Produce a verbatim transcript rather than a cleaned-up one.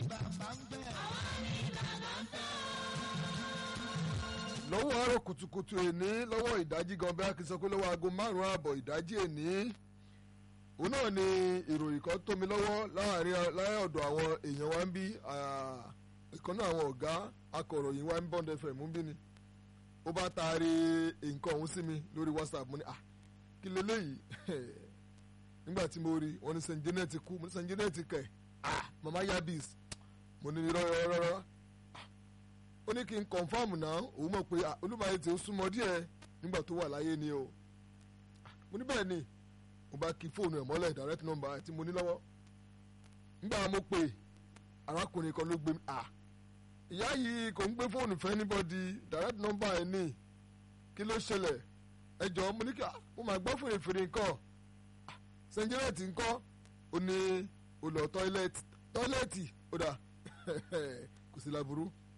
bàbá ń bẹ̀. àwa ni bàbá ń fẹ́. lọ́wọ́ àárọ̀ kùtùkùtù èní lọ́wọ́ ìdájí gan bẹ́ẹ̀ kí n sọ pé lọ́wọ́ aago márùn-ún ààbọ̀ ìdájí èní òun náà ni ìròyìn kan tó mi lọ́wọ́ láàrin láàrin ọ̀dọ̀ àwọn èèyàn wa ń bí ìkànnì àwọn ọ̀gá akọ̀ròyìn wa ń Bond F M ń bí ni ó bá taari nǹkan ọ̀hún sí mi lórí WhatsApp mo ní ah kí leléyìí nígbà tí mo rí wọn ní Saint Janet kú mo ní Saint Janet kẹ ah mama yabis mo ní rọrọrọrọ ó ní kí n confam náà òun mọ̀ pé olúmọ̀ayé tí ó súnmọ́ díẹ̀ nígbà tó wà láyé ni o mo ní bẹ́ẹ̀ ni mo bá kí fóònù ẹ̀ mọ́lẹ̀ direct number tí mo ní lọ́wọ́ nígbà mo pè arákùnrin kan ló gbé mi à ìyá yìí kò ń gbé fóònù fẹ́ anybody direct number ẹ̀ ní kí ló ṣẹlẹ̀ ẹ jọ̀ọ́ mo ní kí mo máa gbọ́ fèrè fèrè nǹkan Saint Janet nǹkan ó ní olùọ̀ tọ́ílẹ̀tì tọ́ílẹ̀tì ó dà kò sí láburú